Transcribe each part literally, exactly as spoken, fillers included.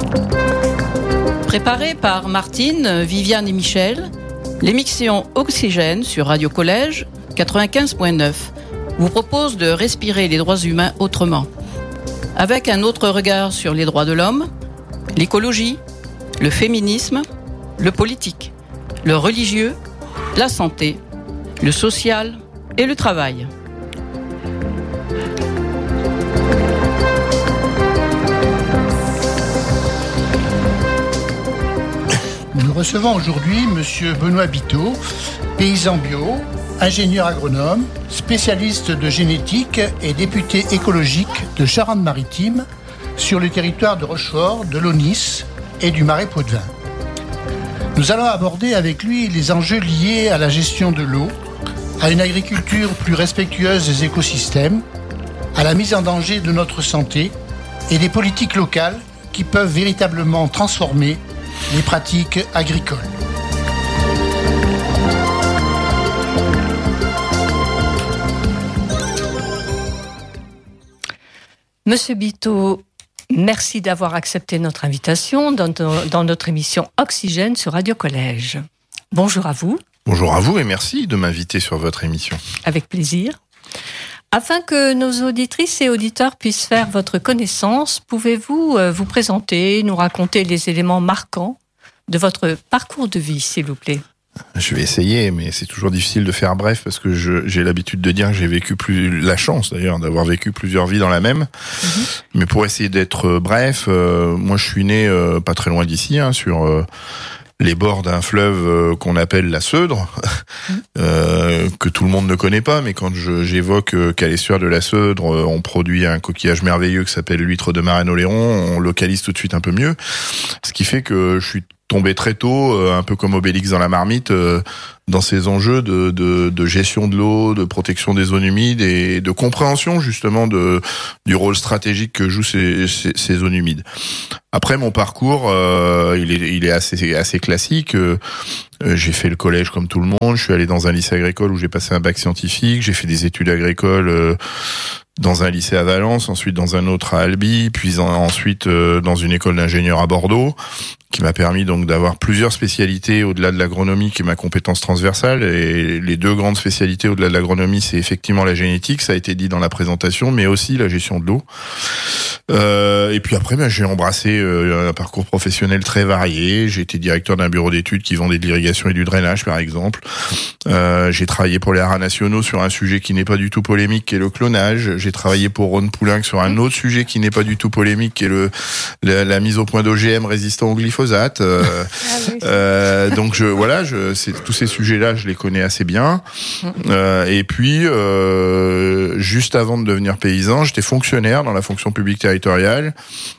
Préparée par Martine, Viviane et Michel, l'émission Oxygène sur Radio Collège quatre-vingt-quinze point neuf vous propose de respirer les droits humains autrement, avec un autre regard sur les droits de l'homme, l'écologie, le féminisme, le politique, le religieux, la santé, le social et le travail. Nous recevons aujourd'hui Monsieur Benoît Biteau, paysan bio, ingénieur agronome, spécialiste de génétique et député écologique de Charente-Maritime sur le territoire de Rochefort, de l'Aunis et du Marais Poitevin. Nous allons aborder avec lui les enjeux liés à la gestion de l'eau, à une agriculture plus respectueuse des écosystèmes, à la mise en danger de notre santé et des politiques locales qui peuvent véritablement transformer les pratiques agricoles. Monsieur Biteau, merci d'avoir accepté notre invitation dans, dans notre émission Oxygène sur Radio Collège. Bonjour à vous. Bonjour à vous et merci de m'inviter sur votre émission. Avec plaisir. Afin que nos auditrices et auditeurs puissent faire votre connaissance, pouvez-vous euh, vous présenter, nous raconter les éléments marquants de votre parcours de vie, s'il vous plaît ? Je vais essayer, mais c'est toujours difficile de faire bref parce que je, j'ai l'habitude de dire que j'ai vécu plus, la chance d'ailleurs d'avoir vécu plusieurs vies dans la même. Mmh. Mais pour essayer d'être bref, euh, moi je suis né euh, pas très loin d'ici, hein, sur euh, les bords d'un fleuve euh, qu'on appelle la Seudre, mmh. euh, que tout le monde ne connaît pas, mais quand je, j'évoque euh, qu'à l'estuaire de la Seudre, euh, on produit un coquillage merveilleux qui s'appelle l'huître de Marennes-Oléron, on localise tout de suite un peu mieux. Ce qui fait que je suis tombé très tôt, euh, un peu comme Obélix dans la marmite, euh, dans ces enjeux de, de, de gestion de l'eau, de protection des zones humides et de compréhension justement de, du rôle stratégique que jouent ces, ces, ces zones humides. Après mon parcours, euh, il est, il est assez, assez classique. Euh, j'ai fait le collège comme tout le monde. Je suis allé dans un lycée agricole où j'ai passé un bac scientifique. J'ai fait des études agricoles euh, dans un lycée à Valence, ensuite dans un autre à Albi, puis en, ensuite euh, dans une école d'ingénieur à Bordeaux, qui m'a permis donc d'avoir plusieurs spécialités au-delà de l'agronomie, qui est ma compétence transversale. Et les deux grandes spécialités au-delà de l'agronomie, c'est effectivement la génétique, ça a été dit dans la présentation, mais aussi la gestion de l'eau. Euh, et puis après, ben, j'ai embrassé euh, un parcours professionnel très varié. J'ai été directeur d'un bureau d'études qui vendait de l'irrigation et du drainage, par exemple. Euh, j'ai travaillé pour les haras nationaux sur un sujet qui n'est pas du tout polémique, qui est le clonage. J'ai travaillé pour Rhône-Poulenc sur un autre sujet qui n'est pas du tout polémique, qui est le la, la mise au point d'O G M résistant au glyphosate. Euh, ah oui. euh, donc je voilà, je c'est, tous ces sujets-là, je les connais assez bien. Euh, et puis euh, juste avant de devenir paysan, j'étais fonctionnaire dans la fonction publique territoriale.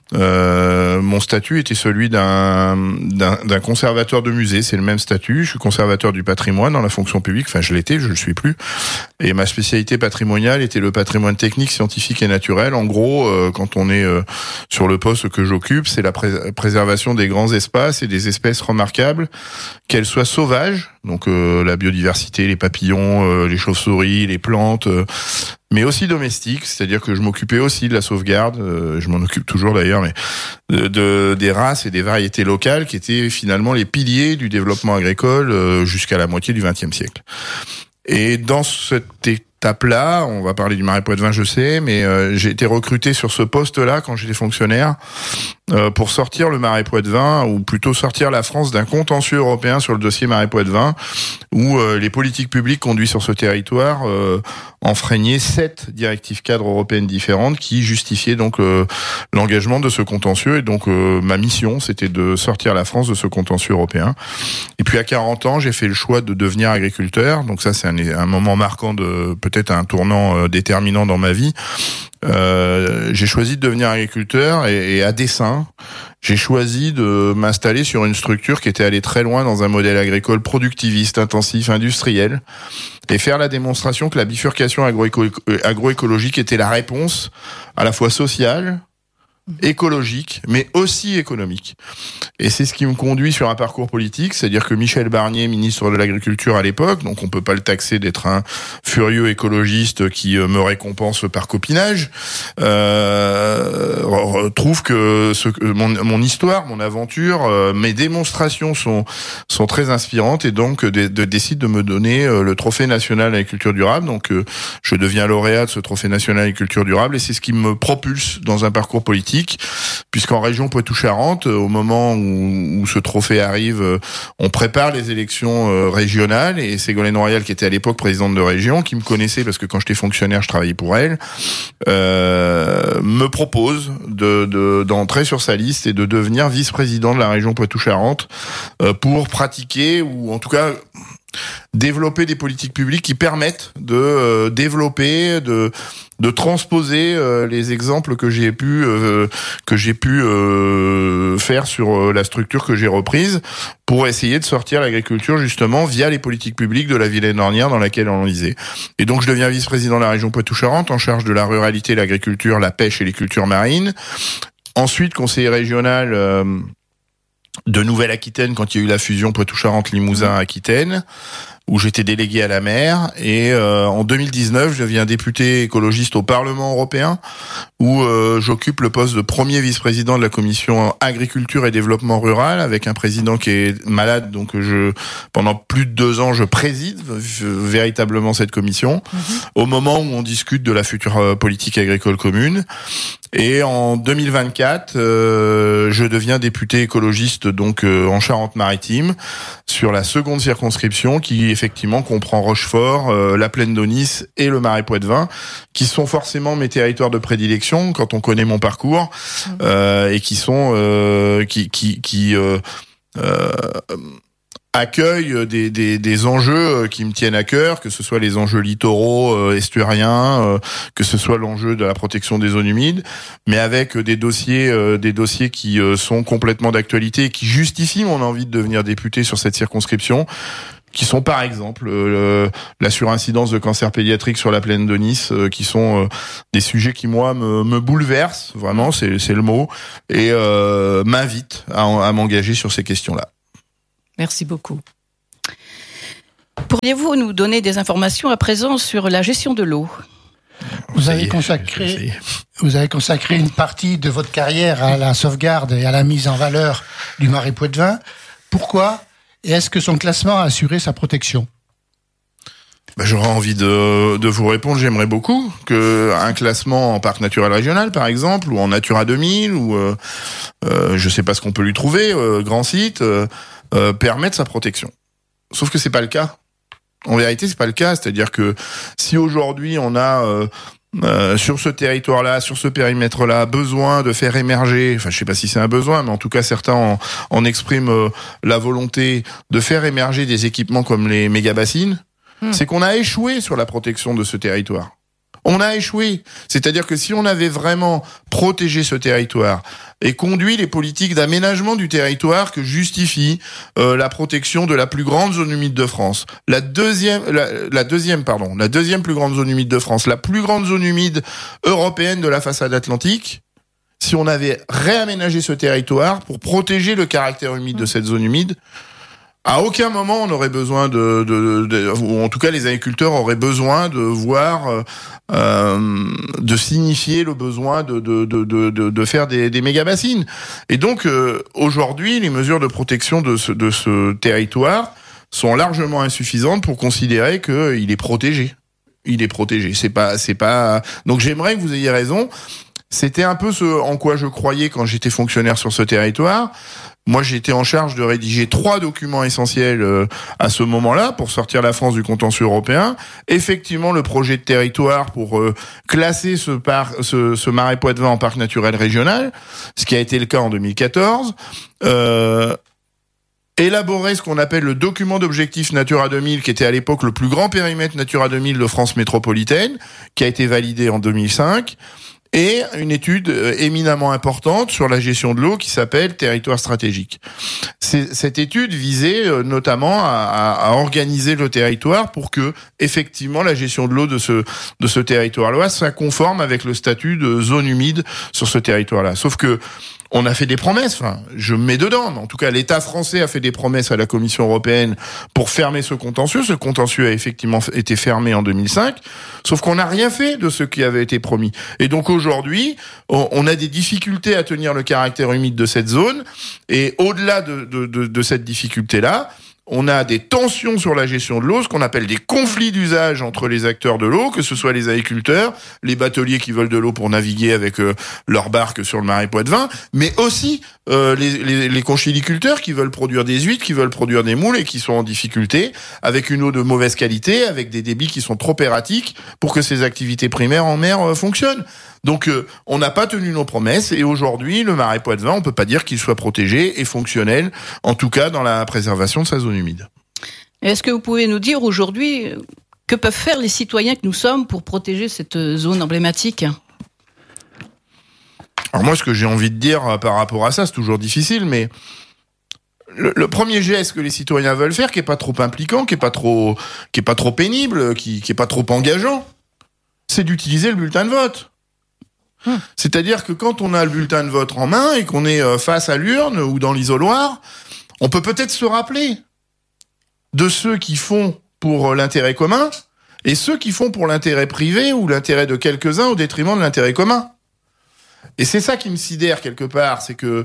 Euh, mon statut était celui d'un, d'un d'un conservateur de musée, c'est le même statut. Je suis conservateur du patrimoine dans la fonction publique. Enfin, je l'étais, je le suis plus. Et ma spécialité patrimoniale était le patrimoine technique, scientifique et naturel. En gros, euh, quand on est euh, sur le poste que j'occupe, c'est la pré- préservation des grands espaces et des espèces remarquables, qu'elles soient sauvages, donc euh, la biodiversité, les papillons, euh, les chauves-souris, les plantes. Euh, mais aussi domestique, c'est-à-dire que je m'occupais aussi de la sauvegarde, euh, je m'en occupe toujours d'ailleurs, mais de, de des races et des variétés locales qui étaient finalement les piliers du développement agricole euh, jusqu'à la moitié du vingtième siècle. Et dans cette étape-là, on va parler du Marais Poitevin, je sais, mais euh, j'ai été recruté sur ce poste-là quand j'étais fonctionnaire euh, pour sortir le Marais Poitevin, ou plutôt sortir la France d'un contentieux européen sur le dossier Marais Poitevin, où euh, les politiques publiques conduites sur ce territoire euh, enfreignaient sept directives cadres européennes différentes qui justifiaient donc euh, l'engagement de ce contentieux. Et donc euh, ma mission, c'était de sortir la France de ce contentieux européen. Et puis à quarante ans, j'ai fait le choix de devenir agriculteur. Donc ça, c'est un, un moment marquant, de peut-être un tournant euh, déterminant dans ma vie. Euh, j'ai choisi de devenir agriculteur et, et à dessein, j'ai choisi de m'installer sur une structure qui était allée très loin dans un modèle agricole productiviste, intensif, industriel, et faire la démonstration que la bifurcation agroéco- agroécologique était la réponse à la fois sociale, écologique, mais aussi économique. Et c'est ce qui me conduit sur un parcours politique, c'est-à-dire que Michel Barnier, ministre de l'Agriculture à l'époque, donc on peut pas le taxer d'être un furieux écologiste qui me récompense par copinage, euh, trouve que ce, mon, mon histoire, mon aventure, euh, mes démonstrations sont sont très inspirantes et donc de, de, décide de me donner le trophée national agriculture durable. Donc euh, je deviens lauréat de ce trophée national agriculture durable et c'est ce qui me propulse dans un parcours politique, puisqu'en région Poitou-Charentes, au moment où, où ce trophée arrive, on prépare les élections régionales et Ségolène Royal, qui était à l'époque présidente de région, qui me connaissait parce que quand j'étais fonctionnaire, je travaillais pour elle, euh, me propose de, de, d'entrer sur sa liste et de devenir vice-président de la région Poitou-Charentes euh, pour pratiquer, ou en tout cas développer des politiques publiques qui permettent de euh, développer, de de transposer euh, les exemples que j'ai pu euh, que j'ai pu euh, faire sur euh, la structure que j'ai reprise pour essayer de sortir l'agriculture justement via les politiques publiques de la Vilaine ornière dans laquelle on lisait. Et donc je deviens vice-président de la région Poitou-Charentes en charge de la ruralité, l'agriculture, la pêche et les cultures marines. Ensuite conseiller régional euh, de Nouvelle-Aquitaine quand il y a eu la fusion Poitou-Charentes-Limousin-Aquitaine, où j'étais délégué à la mer, et euh, en deux mille dix-neuf, je deviens député écologiste au Parlement européen, où euh, j'occupe le poste de premier vice-président de la commission agriculture et développement rural, avec un président qui est malade, donc je pendant plus de deux ans, je préside véritablement cette commission, mmh. au moment où on discute de la future politique agricole commune. Et en deux mille vingt-quatre, euh, je deviens député écologiste donc euh, en Charente-Maritime sur la seconde circonscription qui effectivement comprend Rochefort, euh, la Plaine d'Aunis et le Marais Poitevin, qui sont forcément mes territoires de prédilection quand on connaît mon parcours euh, et qui sont euh, qui qui qui euh, euh, accueille des, des, des enjeux qui me tiennent à cœur, que ce soit les enjeux littoraux, euh, estuariens, euh, que ce soit l'enjeu de la protection des zones humides, mais avec des dossiers, euh, des dossiers qui euh, sont complètement d'actualité et qui justifient mon envie de devenir député sur cette circonscription, qui sont par exemple euh, la surincidence de cancer pédiatrique sur la Plaine d'Aunis, euh, qui sont euh, des sujets qui moi me, me bouleversent, vraiment, c'est, c'est le mot, et euh, m'invitent à, à m'engager sur ces questions-là. Merci beaucoup. Pourriez-vous nous donner des informations à présent sur la gestion de l'eau ? Vous avez consacré, vous avez consacré une partie de votre carrière à la sauvegarde et à la mise en valeur du Marais Poitevin. Pourquoi ? Et est-ce que son classement a assuré sa protection ? Ben, j'aurais envie de, de vous répondre, j'aimerais beaucoup que un classement en parc naturel régional, par exemple, ou en Natura deux mille, ou euh, euh, je sais pas ce qu'on peut lui trouver, euh, grand site, euh, euh, permette sa protection. Sauf que c'est pas le cas. En vérité, c'est pas le cas. C'est-à-dire que si aujourd'hui on a euh, euh, sur ce territoire-là, sur ce périmètre-là, besoin de faire émerger, enfin je sais pas si c'est un besoin, mais en tout cas certains en, en expriment euh, la volonté de faire émerger des équipements comme les méga-bassines, mmh. c'est qu'on a échoué sur la protection de ce territoire. On a échoué. C'est-à-dire que si on avait vraiment protégé ce territoire et conduit les politiques d'aménagement du territoire que justifie euh, la protection de la plus grande zone humide de France, la deuxième, la, la deuxième, pardon, la deuxième plus grande zone humide de France, la plus grande zone humide européenne de la façade atlantique, si on avait réaménagé ce territoire pour protéger le caractère humide de cette zone humide, à aucun moment on aurait besoin de, de, de, de, ou en tout cas les agriculteurs auraient besoin de voir, euh, de signifier le besoin de de de de, de faire des, des méga bassines. Et donc euh, aujourd'hui, les mesures de protection de ce de ce territoire sont largement insuffisantes pour considérer qu'il est protégé. Il est protégé. C'est pas c'est pas. Donc j'aimerais que vous ayez raison. C'était un peu ce en quoi je croyais quand j'étais fonctionnaire sur ce territoire. Moi, j'étais en charge de rédiger trois documents essentiels euh, à ce moment-là pour sortir la France du contentieux européen. Effectivement, le projet de territoire pour euh, classer ce, par, ce, ce Marais Poitevin en parc naturel régional, ce qui a été le cas en deux mille quatorze. Euh, élaborer ce qu'on appelle le document d'objectifs Natura deux mille, qui était à l'époque le plus grand périmètre Natura deux mille de France métropolitaine, qui a été validé en deux mille cinq. et une étude éminemment importante sur la gestion de l'eau qui s'appelle Territoire stratégique. C'est, cette étude visait notamment à, à organiser le territoire pour que, effectivement, la gestion de l'eau de ce, de ce territoire-là soit conforme avec le statut de zone humide sur ce territoire-là. Sauf que on a fait des promesses, enfin, je me mets dedans, mais en tout cas, l'État français a fait des promesses à la Commission européenne pour fermer ce contentieux. Ce contentieux a effectivement été fermé en deux mille cinq, sauf qu'on n'a rien fait de ce qui avait été promis. Et donc aujourd'hui, on a des difficultés à tenir le caractère humide de cette zone, et au-delà de, de, de, de cette difficulté-là, on a des tensions sur la gestion de l'eau, ce qu'on appelle des conflits d'usage entre les acteurs de l'eau, que ce soit les agriculteurs, les bateliers qui veulent de l'eau pour naviguer avec euh, leur barque sur le marais Poitevin, mais aussi euh, les, les, les conchyliculteurs qui veulent produire des huîtres, qui veulent produire des moules et qui sont en difficulté, avec une eau de mauvaise qualité, avec des débits qui sont trop erratiques pour que ces activités primaires en mer euh, fonctionnent. Donc euh, on n'a pas tenu nos promesses et aujourd'hui le marais Poitevin, on peut pas dire qu'il soit protégé et fonctionnel, en tout cas dans la préservation de sa zone humide. Est-ce que vous pouvez nous dire aujourd'hui que peuvent faire les citoyens que nous sommes pour protéger cette zone emblématique ? Alors moi, ce que j'ai envie de dire par rapport à ça, c'est toujours difficile, mais le, le premier geste que les citoyens veulent faire, qui est pas trop impliquant, qui est pas trop, qui est pas trop pénible, qui, qui est pas trop engageant, c'est d'utiliser le bulletin de vote. Hum. C'est-à-dire que quand on a le bulletin de vote en main et qu'on est face à l'urne ou dans l'isoloir, on peut peut-être se rappeler de ceux qui font pour l'intérêt commun et ceux qui font pour l'intérêt privé ou l'intérêt de quelques-uns au détriment de l'intérêt commun. Et c'est ça qui me sidère quelque part, c'est que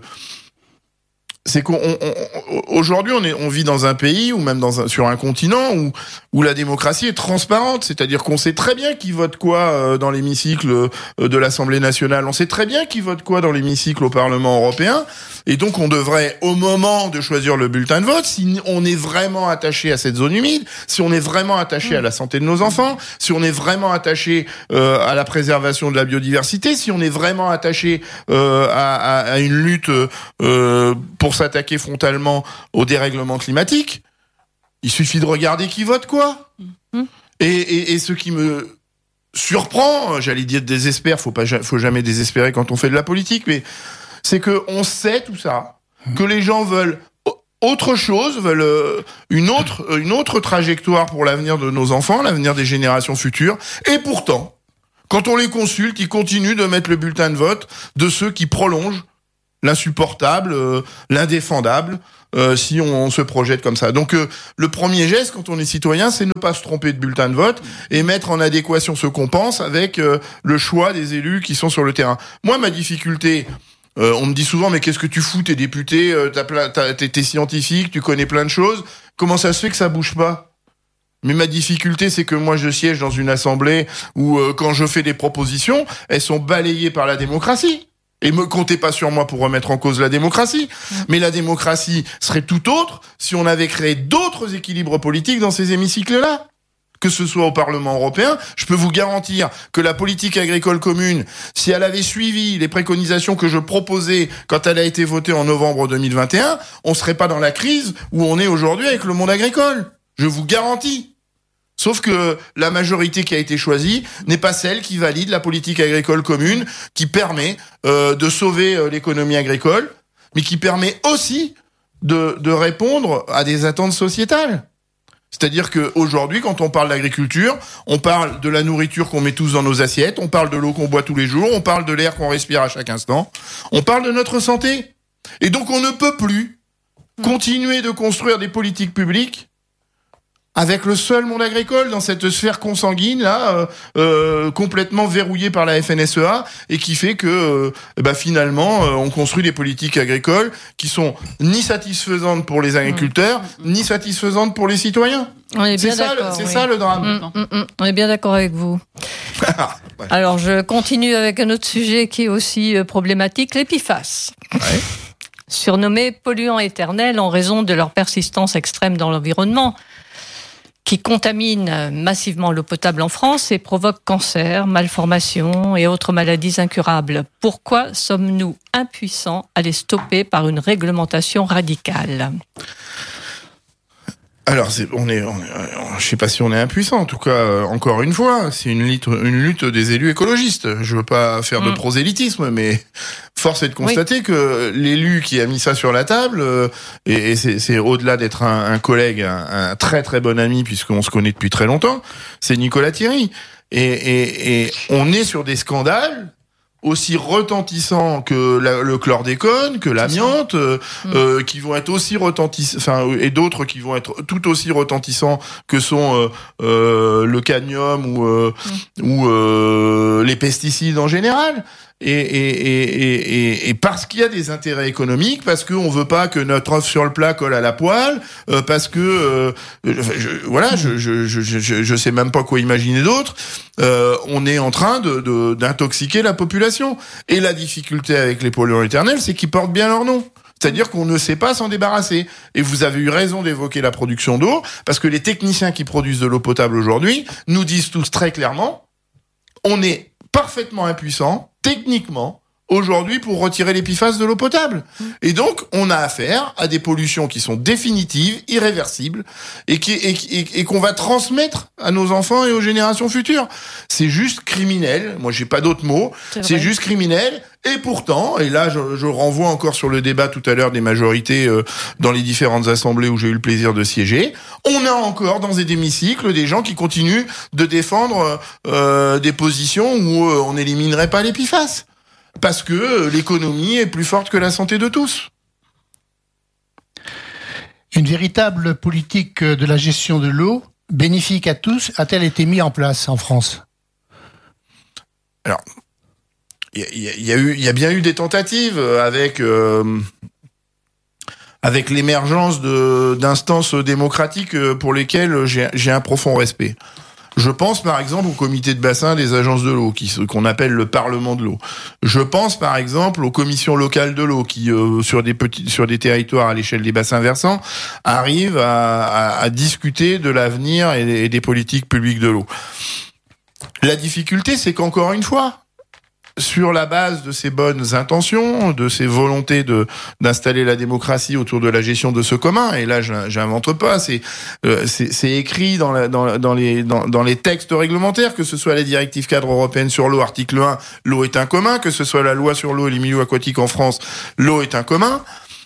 c'est qu'aujourd'hui on, on, on, on vit dans un pays ou même dans un, sur un continent où, où la démocratie est transparente, c'est-à-dire qu'on sait très bien qui vote quoi euh, dans l'hémicycle euh, de l'Assemblée nationale, on sait très bien qui vote quoi dans l'hémicycle au Parlement européen, et donc on devrait, au moment de choisir le bulletin de vote, si on est vraiment attaché à cette zone humide, si on est vraiment attaché à la santé de nos enfants, si on est vraiment attaché euh, à la préservation de la biodiversité, si on est vraiment attaché euh, à, à, à une lutte euh, pour s'attaquer frontalement au dérèglement climatique, il suffit de regarder qui vote quoi. Mmh. Et, et, et ce qui me surprend, j'allais dire désespère, faut pas, faut jamais désespérer quand on fait de la politique, mais c'est que on sait tout ça, mmh. que les gens veulent autre chose, veulent une autre, une autre trajectoire pour l'avenir de nos enfants, l'avenir des générations futures, et pourtant, quand on les consulte, ils continuent de mettre le bulletin de vote de ceux qui prolongent l'insupportable, euh, l'indéfendable, euh, si on, on se projette comme ça. Donc euh, le premier geste quand on est citoyen, c'est ne pas se tromper de bulletin de vote et mettre en adéquation ce qu'on pense avec euh, le choix des élus qui sont sur le terrain. Moi, ma difficulté, euh, on me dit souvent, mais qu'est-ce que tu fous, t'es député, euh, t'as plein, t'as, t'es, t'es scientifique, tu connais plein de choses, comment ça se fait que ça bouge pas ? Mais ma difficulté, c'est que moi, je siège dans une assemblée où, euh, quand je fais des propositions, elles sont balayées par la démocratie. Et me comptez pas sur moi pour remettre en cause la démocratie. Mmh. Mais la démocratie serait tout autre si on avait créé d'autres équilibres politiques dans ces hémicycles-là. Que ce soit au Parlement européen, je peux vous garantir que la politique agricole commune, si elle avait suivi les préconisations que je proposais quand elle a été votée en novembre deux mille vingt et un, on serait pas dans la crise où on est aujourd'hui avec le monde agricole. Je vous garantis. Sauf que la majorité qui a été choisie n'est pas celle qui valide la politique agricole commune, qui permet euh, de sauver euh, l'économie agricole, mais qui permet aussi de, de répondre à des attentes sociétales. C'est-à-dire qu'aujourd'hui, quand on parle d'agriculture, on parle de la nourriture qu'on met tous dans nos assiettes, on parle de l'eau qu'on boit tous les jours, on parle de l'air qu'on respire à chaque instant, on parle de notre santé. Et donc on ne peut plus continuer de construire des politiques publiques avec le seul monde agricole dans cette sphère consanguine là, euh, euh, complètement verrouillée par la F N S E A et qui fait que, euh, bah finalement, euh, on construit des politiques agricoles qui sont ni satisfaisantes pour les agriculteurs, mmh. ni satisfaisantes pour les citoyens. On est bien c'est ça, d'accord. le, c'est oui. ça le drame. Mmh, mmh, mmh. On est bien d'accord avec vous. ouais. Alors, je continue avec un autre sujet qui est aussi euh, problématique, les P F A S. Ouais. Surnommés polluants éternels en raison de leur persistance extrême dans l'environnement, qui contaminent massivement l'eau potable en France et provoquent cancer, malformations et autres maladies incurables. Pourquoi sommes-nous impuissants à les stopper par une réglementation radicale ? Alors, c'est, on est, on est, je sais pas si on est impuissant. En tout cas, euh, encore une fois, c'est une lutte, une lutte des élus écologistes. Je veux pas faire de mmh. prosélytisme, mais force est de constater oui. que l'élu qui a mis ça sur la table, euh, et, et c'est, c'est au-delà d'être un, un collègue, un, un très très bon ami, puisqu'on se connaît depuis très longtemps, c'est Nicolas Thierry. Et, et, et on est sur des scandales aussi retentissants que la, le chlordécone, que l'amiante, euh, mmh. euh, qui vont être aussi retentissants, enfin, et d'autres qui vont être tout aussi retentissants que sont euh, euh, le cadmium ou euh, mmh. ou euh, les pesticides en général. Et, et, et, et, et parce qu'il y a des intérêts économiques, parce qu'on veut pas que notre œuf sur le plat colle à la poêle, euh, parce que euh, je, voilà, je, je, je, je, je sais même pas quoi imaginer d'autre. Euh, on est en train de, de d'intoxiquer la population. Et la difficulté avec les polluants éternels, c'est qu'ils portent bien leur nom. C'est-à-dire qu'on ne sait pas s'en débarrasser. Et vous avez eu raison d'évoquer la production d'eau, parce que les techniciens qui produisent de l'eau potable aujourd'hui nous disent tous très clairement, on est parfaitement impuissants, techniquement, aujourd'hui, pour retirer les P F A S de l'eau potable. Et donc, on a affaire à des pollutions qui sont définitives, irréversibles, et, qui, et, et, et qu'on va transmettre à nos enfants et aux générations futures. C'est juste criminel. Moi, j'ai pas d'autres mots. C'est, c'est juste criminel. Et pourtant, et là, je, je renvoie encore sur le débat tout à l'heure des majorités euh, dans les différentes assemblées où j'ai eu le plaisir de siéger, on a encore dans des hémicycles des gens qui continuent de défendre euh, des positions où euh, on n'éliminerait pas les P F A S. Parce que l'économie est plus forte que la santé de tous. Une véritable politique de la gestion de l'eau, bénéfique à tous, a-t-elle été mise en place en France ? Alors, il y, y, y a eu, il y a bien eu des tentatives avec euh, avec l'émergence de d'instances démocratiques pour lesquelles j'ai, j'ai un profond respect. Je pense par exemple au comité de bassin des agences de l'eau, qui, qu'on appelle le Parlement de l'eau. Je pense par exemple aux commissions locales de l'eau, qui euh, sur des petits, sur des territoires à l'échelle des bassins versants, arrivent à, à, à discuter de l'avenir et, et des politiques publiques de l'eau. La difficulté, c'est qu'encore une fois, sur la base de ces bonnes intentions, de ces volontés de d'installer la démocratie autour de la gestion de ce commun, et là j'invente pas, c'est euh, c'est, c'est écrit dans, la, dans, dans les dans, dans les textes réglementaires, que ce soit la directive cadre européenne sur l'eau, article un, l'eau est un commun, que ce soit la loi sur l'eau et les milieux aquatiques en France, l'eau est un commun.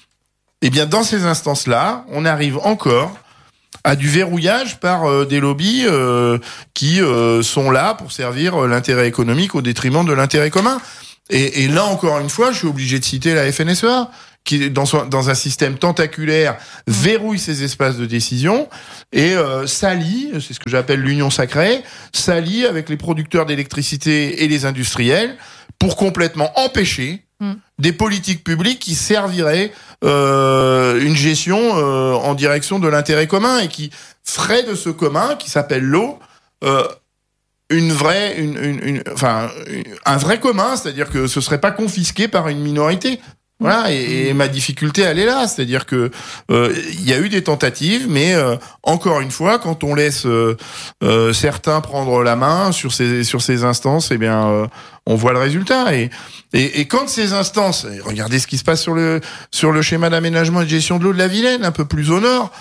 Eh bien, dans ces instances-là, on arrive encore à du verrouillage par euh, des lobbies euh, qui euh, sont là pour servir l'intérêt économique au détriment de l'intérêt commun. Et, et là, encore une fois, je suis obligé de citer la F N S E A, qui, dans, son, dans un système tentaculaire, verrouille ses espaces de décision et euh, s'allie, c'est ce que j'appelle l'union sacrée, s'allie avec les producteurs d'électricité et les industriels pour complètement empêcher mmh. des politiques publiques qui serviraient euh, une gestion euh, en direction de l'intérêt commun et qui ferait de ce commun, qui s'appelle l'eau, euh, une vraie, une, une, une, enfin, un vrai commun, c'est-à-dire que ce serait pas confisqué par une minorité. Voilà, et, et ma difficulté, elle est là, c'est-à-dire que euh, il y a eu des tentatives, mais euh, encore une fois, quand on laisse euh, euh, certains prendre la main sur ces sur ces instances, eh bien, euh, on voit le résultat. Et, et et quand ces instances, regardez ce qui se passe sur le sur le schéma d'aménagement et de gestion de l'eau de la Vilaine, un peu plus au nord.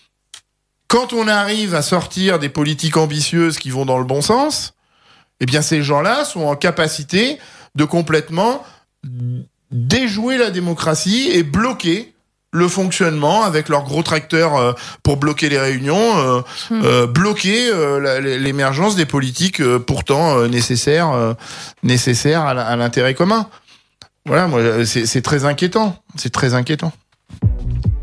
Quand on arrive à sortir des politiques ambitieuses qui vont dans le bon sens, eh bien, ces gens-là sont en capacité de complètement déjouer la démocratie et bloquer le fonctionnement avec leurs gros tracteurs euh, pour bloquer les réunions, euh, mmh. euh, bloquer euh, la, l'émergence des politiques euh, pourtant euh, nécessaires, euh, nécessaires à, à l'intérêt commun. Voilà, moi, c'est, c'est très inquiétant. C'est très inquiétant.